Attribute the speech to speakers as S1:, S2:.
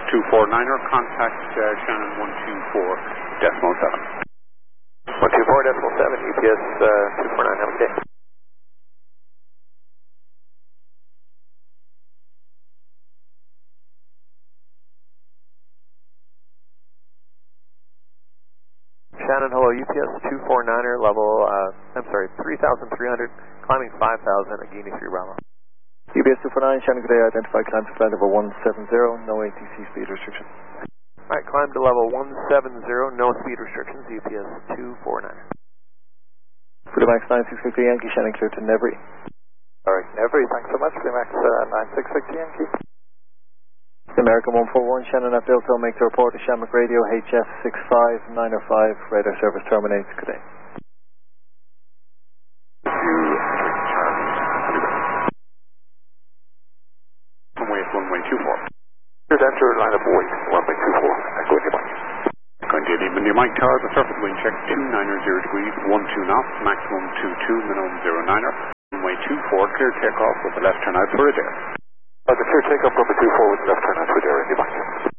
S1: 249er, contact Shannon 124.7.
S2: 124.7, UPS 249, have a good day. Shannon, hello, UPS 249er, level, 3,300, climbing 5,000 at Guinea 3 Bravo.
S3: UPS 249, Shannon, good day, identify climb to flight level 170, no ATC speed restriction.
S2: Alright, climb to level 170, no speed restrictions, UPS 249.
S3: Max 9650 Yankee, Shannon, clear to Nevry.
S4: Alright, Nevry, thanks so much, Max 9650 Yankee.
S3: American 141, Shannon at Delta, make the report to Shamrock Radio, HF 65905, radar service terminates, good day.
S1: Runway 24.
S4: Here's enter line up weight, runway 24, echo India Mike.
S1: Going to India Mike Tower, the surface wind check 290 degrees, 12 knots, maximum 22, minimum 09er. Runway 24, clear takeoff with the left turn out for Adair.
S4: The clear takeoff, runway 24 with the left turn out for Adair, India Mike.